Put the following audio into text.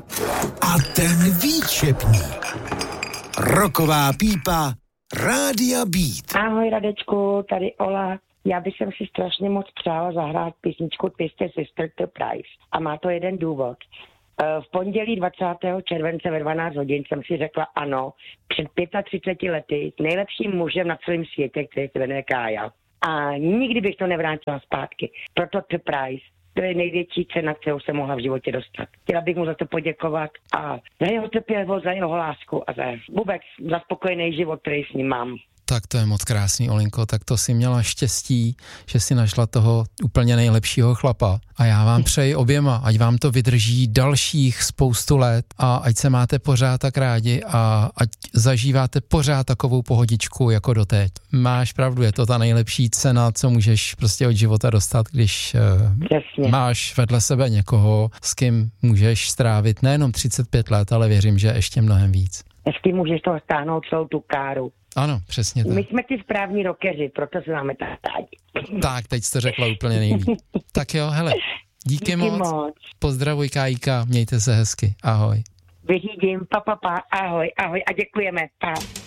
A ten výčepník. Roková pípa Rádia Beat. Ahoj Radečku, tady Ola. Já bych si strašně moc přála zahrát písničku Twisted Sister to Price. A má to jeden důvod. V pondělí 20. července ve 12 hodin jsem si řekla ano, před 35 lety nejlepším mužem na celém světě, který se jmenuje Kája. A nikdy bych to nevrátila zpátky. Proto The Price. To je největší cena, kterou jsem mohla v životě dostat. Chtěla bych mu za to poděkovat a za jeho trpělivost, za jeho lásku a za spokojený život, který s ním mám. Tak to je moc krásný, Olinko, tak to si měla štěstí, že si našla toho úplně nejlepšího chlapa. A já vám přeji oběma, ať vám to vydrží dalších spoustu let a ať se máte pořád tak rádi a ať zažíváte pořád takovou pohodičku jako doteď. Máš pravdu, je to ta nejlepší cena, co můžeš prostě od života dostat, když máš vedle sebe někoho, s kým můžeš strávit nejenom 35 let, ale věřím, že ještě mnohem víc. S tím můžeš toho stáhnout celou tu káru. Ano, přesně tak. My jsme ty správní rockeři, proto se máme tak rádi. Tak, teď jsi to řekla úplně nejlíp. Tak jo, hele, díky moc. Pozdravuj Kájíka, mějte se hezky, ahoj. Vyřídím, ahoj a děkujeme, pa.